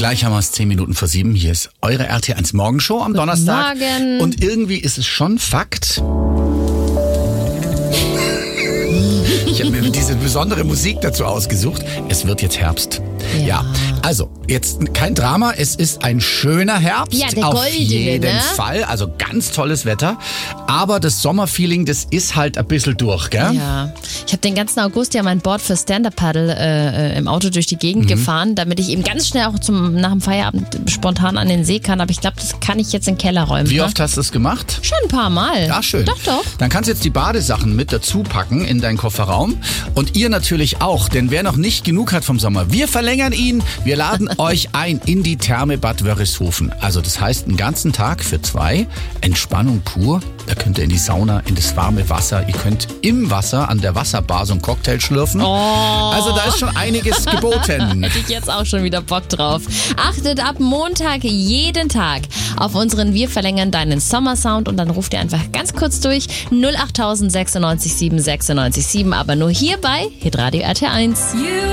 Gleich haben wir es 10 Minuten vor 7. Hier ist eure RT1 Morgenshow am Donnerstag. Morgen. Und irgendwie ist es schon Fakt. Ich habe mir diese besondere Musik dazu ausgesucht. Es wird jetzt Herbst. Ja, also jetzt kein Drama, es ist ein schöner Herbst. Ja, der auf goldene, jeden ne? Fall. Also ganz tolles Wetter. Aber das Sommerfeeling, das ist halt ein bisschen durch, gell? Ja, ich habe den ganzen August ja mein Board für Stand-Up-Paddle im Auto durch die Gegend gefahren, damit ich eben ganz schnell auch nach dem Feierabend spontan an den See kann. Aber ich glaube, das kann ich jetzt in den Keller räumen. Wie oft hast du es gemacht? Schon ein paar Mal. Ja, schön. Doch. Dann kannst du jetzt die Badesachen mit dazu packen in deinen Kofferraum. Und ihr natürlich auch, denn wer noch nicht genug hat vom Sommer, wir verlängern ihn. Wir laden euch ein in die Therme Bad Wörishofen. Also das heißt, einen ganzen Tag für 2, Entspannung pur. Da könnt ihr in die Sauna, in das warme Wasser. Ihr könnt im Wasser an der Wasserbar so einen Cocktail schlürfen. Also da ist schon einiges geboten. Hätte ich jetzt auch schon wieder Bock drauf. Achtet ab Montag jeden Tag auf unseren Wir verlängern deinen Sommersound und dann ruft ihr einfach ganz kurz durch 08000 96 7 96 7, aber nur hier bei Hitradio RT1.